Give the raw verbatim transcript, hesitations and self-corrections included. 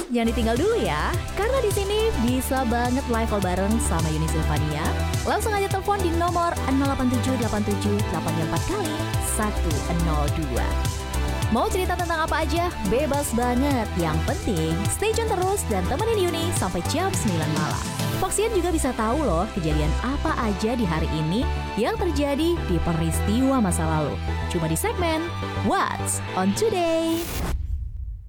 jangan ditinggal dulu ya. Karena di sini bisa banget live call bareng sama Yuni Silvania. Langsung aja telepon di nomor nol delapan tujuh delapan tujuh delapan empat kali satu nol dua. Mau cerita tentang apa aja? Bebas banget. Yang penting stay tune terus dan temenin Yuni sampai jam sembilan malam. Foxian juga bisa tahu loh kejadian apa aja di hari ini yang terjadi di peristiwa masa lalu. Cuma di segmen What's on Today.